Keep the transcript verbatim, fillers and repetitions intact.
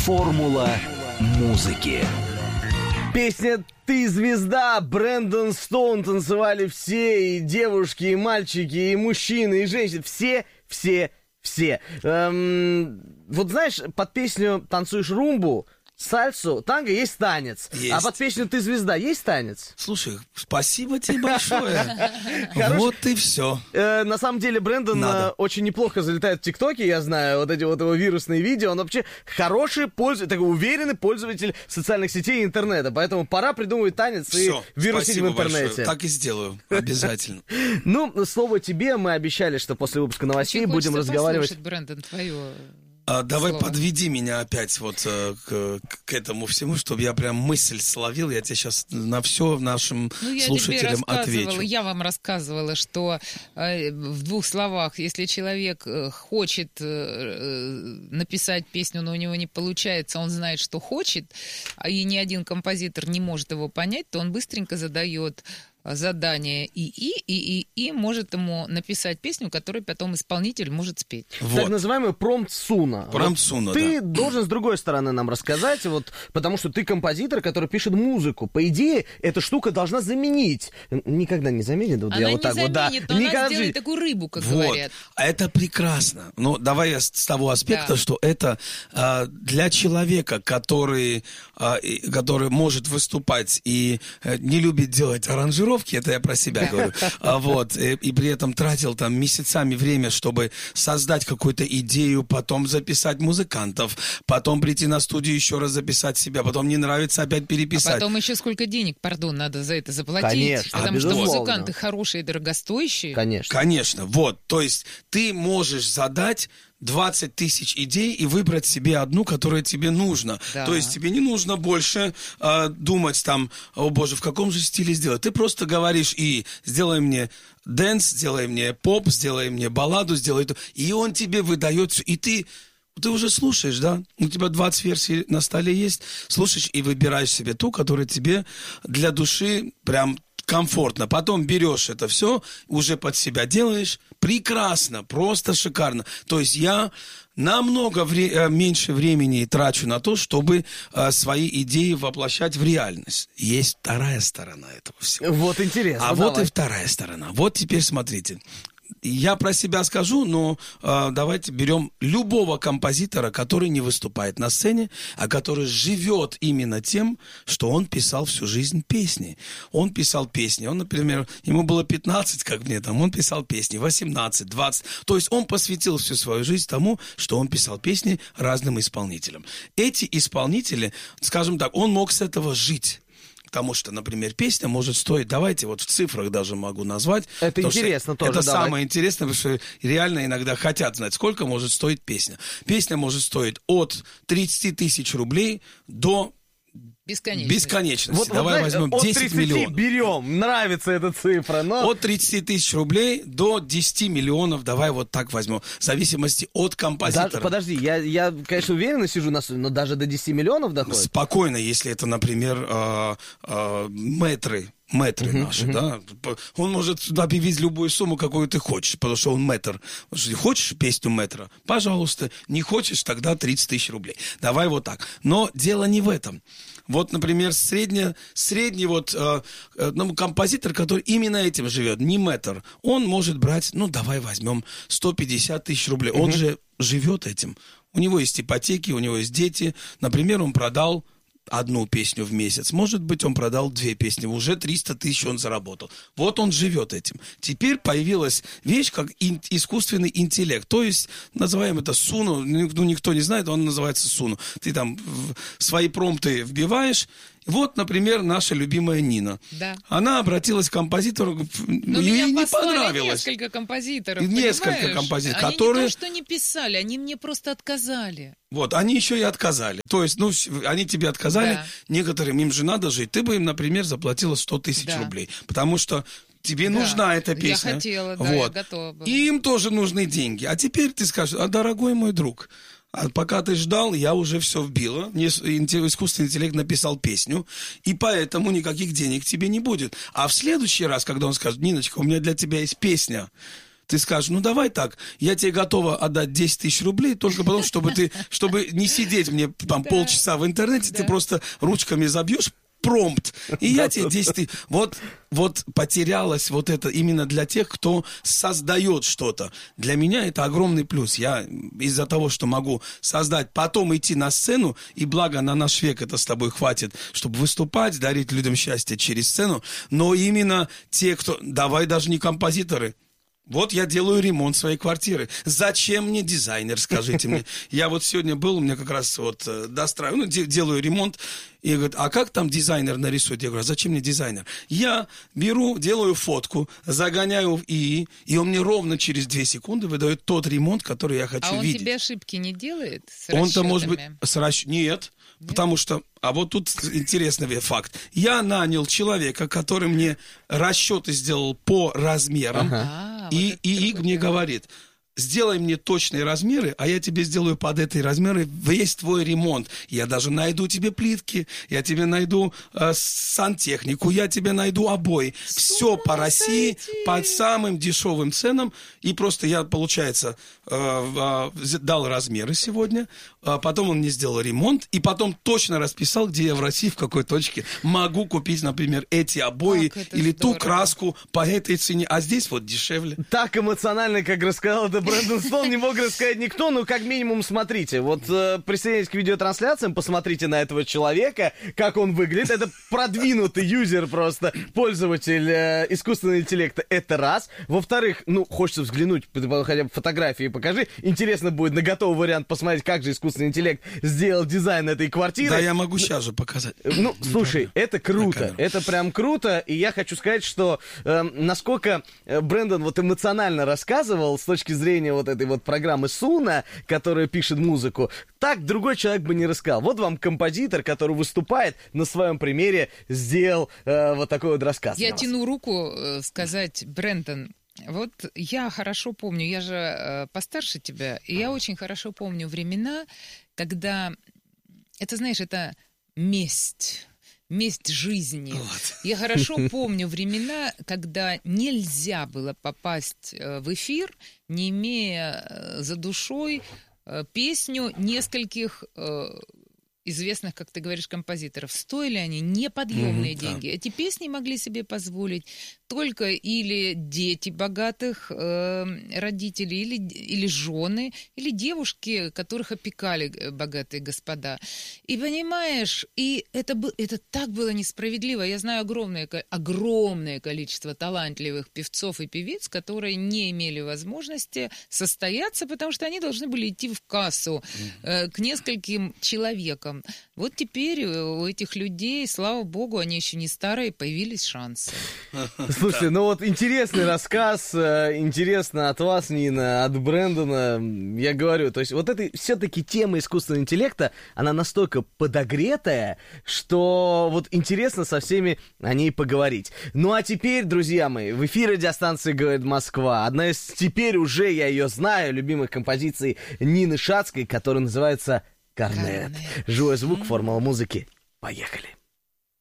Формула музыки. Песня «Ты звезда», Брэндон Стоун танцевали все, и девушки, и мальчики, и мужчины, и женщины. Все, все, все. Эм, вот знаешь, под песню «Танцуешь румбу», сальсу, танго есть танец. Есть. А под песню «Ты звезда» есть танец? Слушай, спасибо тебе большое. Вот и все. Э, на самом деле Брэндон э, очень неплохо залетает в ТикТоке, я знаю, вот эти вот его вирусные видео. Он вообще хороший пользователь, такой уверенный пользователь социальных сетей и интернета. Поэтому пора придумывать танец Все, и вирусить в интернете. Большое. Так и сделаю, обязательно. Ну, слово тебе. Мы обещали, что после выпуска новостей будем разговаривать. Брэндон, твое... А, давай слово. Подведи меня опять вот э, к, к этому всему, чтобы я прям мысль словил. Я тебе сейчас на все нашим ну, я слушателям тебе отвечу. Я вам рассказывала, что э, в двух словах, если человек э, хочет э, написать песню, но у него не получается, он знает, что хочет, и ни один композитор не может его понять, то он быстренько задает задание ИИ, и ИИ может ему написать песню, которую потом исполнитель может спеть. Вот. Так называемый промпт-суна. Промпт-суна, вот ты да. должен с другой стороны нам рассказать, вот, потому что ты композитор, который пишет музыку. По идее, эта штука должна заменить. Никогда не заменит. Вот она я не вот так заменит, вот, да. но Никогда она сделает жить. такую рыбу, как вот. говорят. А это прекрасно. Ну, давай я с того аспекта, да. что это а, для человека, который, а, и, который может выступать и а, не любит делать аранжировки, это я про себя говорю, а, вот, и, и при этом тратил там месяцами время, чтобы создать какую-то идею, потом записать музыкантов, потом прийти на студию, еще раз записать себя, потом не нравится, опять переписать. А потом еще сколько денег, пардон, надо за это заплатить. Конечно, потому безусловно. что музыканты хорошие и дорогостоящие. Конечно. Конечно, вот, то есть ты можешь задать двадцать тысяч идей и выбрать себе одну, которая тебе нужна. Да. То есть тебе не нужно больше э, думать там, о боже, в каком же стиле сделать. Ты просто говоришь: и сделай мне дэнс, сделай мне поп, сделай мне балладу, сделай то. И он тебе выдает все. И ты, ты уже слушаешь, да? У тебя двадцать версий на столе есть. Слушаешь и выбираешь себе ту, которая тебе для души прям комфортно. Потом берешь это все, уже под себя делаешь. Прекрасно, просто шикарно. То есть я намного вре- меньше времени трачу на то, чтобы э, свои идеи воплощать в реальность. Есть вторая сторона этого всего. Вот интересно. А давай. вот и вторая сторона. Вот теперь смотрите. Я про себя скажу, но э, давайте берем любого композитора, который не выступает на сцене, а который живет именно тем, что он писал всю жизнь песни. Он писал песни. Он, например, ему было пятнадцать, как мне там, он писал песни, восемнадцать, двадцать. То есть он посвятил всю свою жизнь тому, что он писал песни разным исполнителям. Эти исполнители, скажем так, он мог с этого жить. Потому что, например, песня может стоить, давайте вот в цифрах даже могу назвать. Это интересно тоже, Это давай. самое интересное, потому что реально иногда хотят знать, сколько может стоить песня. Песня может стоить от тридцать тысяч рублей до... Бесконечности. Бесконечности. Вот, Давай вот, знаешь, возьмем от десять тридцати миллионов. берем, нравится эта цифра, но... От тридцати тысяч рублей до десяти миллионов, давай вот так возьмем, в зависимости от композитора. Даже, подожди, я, я, конечно, уверенно сижу на сцене, но даже до десяти миллионов доходит? Спокойно, если это, например, э, э, мэтры. Мэтры uh-huh, наши, uh-huh. да. Он может сюда объявить любую сумму, какую ты хочешь, потому что он мэтр. Потому что хочешь песню мэтра? Пожалуйста. Не хочешь, тогда тридцать тысяч рублей. Давай вот так. Но дело не в этом. Вот, например, средний, средний вот, э, э, ну, композитор, который именно этим живет, не мэтр, он может брать, ну, давай возьмем сто пятьдесят тысяч рублей. Uh-huh. Он же живет этим. У него есть ипотеки, у него есть дети. Например, он продал одну песню в месяц. Может быть, он продал две песни. Уже триста тысяч он заработал. Вот он живет этим. Теперь появилась вещь, как ин- искусственный интеллект. То есть, называем это суну. Ну, никто не знает, он называется суну. Ты там свои промпты вбиваешь. Вот, например, наша любимая Нина. Да. Она обратилась к композитору, но ей меня не понравилось. Несколько композиторов, Несколько понимаешь? композиторов, они которые... не то, что не писали, они мне просто отказали. Вот, они еще и отказали. То есть, ну, они тебе отказали, да. Некоторым им же надо жить. Ты бы им, например, заплатила сто тысяч да. рублей, потому что тебе да. нужна эта песня. Я хотела, да, вот. я готова была. И им тоже нужны деньги. А теперь ты скажешь: а, дорогой мой друг, а пока ты ждал, я уже все вбила. Мне искусственный интеллект написал песню, и поэтому никаких денег тебе не будет. А в следующий раз, когда он скажет: Ниночка, у меня для тебя есть песня, Ты скажешь, ну давай так, я тебе готова отдать десять тысяч рублей, только потому, чтобы ты, чтобы не сидеть мне там полчаса в интернете, ты просто ручками забьешь промпт, и я тебе десять тысяч. Вот, вот потерялось вот это именно для тех, кто создает что-то. Для меня это огромный плюс. Я из-за того, что могу создать, потом идти на сцену, и благо на наш век это с тобой хватит, чтобы выступать, дарить людям счастье через сцену, но именно те, кто... Давай даже не композиторы. Вот я делаю ремонт своей квартиры. Зачем мне дизайнер, скажите мне? Я вот сегодня был, у меня как раз вот достраиваю, ну, де- делаю ремонт. И говорит, а как там дизайнер нарисует? Я говорю, а зачем мне дизайнер? Я беру, делаю фотку, загоняю в ИИ, и он мне ровно через две секунды выдает тот ремонт, который я хочу а он видеть. тебе ошибки не делает с Он-то, может быть, расчетами? с расч... Нет, Нет, потому что... А вот тут интересный факт. Я нанял человека, который мне расчеты сделал по размерам, Ага. А, и, вот и Иг мне говорит... Сделай мне точные размеры, а я тебе сделаю под эти размеры весь твой ремонт. Я даже найду тебе плитки, я тебе найду э, сантехнику, я тебе найду обои. Все по России, под самым дешевым ценам. И просто я, получается, э, э, дал размеры сегодня, э, потом он мне сделал ремонт, и потом точно расписал, где я в России, в какой точке могу купить, например, эти обои или здорово. ту краску по этой цене, а здесь вот дешевле. Так эмоционально, как рассказал это Брэндон Стоун, не мог рассказать никто, но как минимум смотрите. Вот э, присоединяйтесь к видеотрансляциям, посмотрите на этого человека, как он выглядит. Это продвинутый юзер просто, пользователь э, искусственного интеллекта. Это раз. Во-вторых, ну, хочется взглянуть, хотя бы фотографии покажи. Интересно будет на готовый вариант посмотреть, как же искусственный интеллект сделал дизайн этой квартиры. Да, я могу сейчас же показать. Ну, слушай, это круто, камеру. это прям круто, и я хочу сказать, что э, насколько э, Брэндон вот эмоционально рассказывал с точки зрения вот этой вот программы Суна, которая пишет музыку, так другой человек бы не рассказал. Вот вам композитор, который выступает, на своем примере сделал э, вот такой вот рассказ. Я тяну руку э, сказать, Брэндон, вот я хорошо помню, я же э, постарше тебя, и я очень хорошо помню времена, когда, это, знаешь, это месть. Месть жизни. Вот. Я хорошо помню времена, когда нельзя было попасть в эфир, не имея за душой песню нескольких известных, как ты говоришь, композиторов. Стоили они неподъемные mm-hmm, деньги. Да. Эти песни могли себе позволить только или дети богатых э, родителей, или, или жены, или девушки, которых опекали богатые господа. И понимаешь, и это, был, это так было несправедливо. Я знаю огромное, огромное количество талантливых певцов и певиц, которые не имели возможности состояться, потому что они должны были идти в кассу э, к нескольким человекам. Вот теперь у этих людей, слава богу, они еще не старые, появились шансы. Слушайте, ну вот интересный рассказ, интересно от вас, Нина, от Брэндона, я говорю, то есть вот эта все-таки тема искусственного интеллекта, она настолько подогретая, что вот интересно со всеми о ней поговорить. Ну а теперь, друзья мои, в эфире радиостанции «Говорит Москва» одна из, теперь уже я ее знаю, любимых композиций Нины Шацкой, которая называется «Корнет». Живой звук, формула музыки. Поехали.